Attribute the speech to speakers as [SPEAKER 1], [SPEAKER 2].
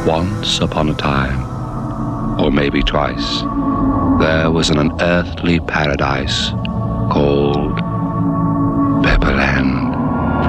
[SPEAKER 1] Once upon a time, or maybe twice, there was an unearthly paradise called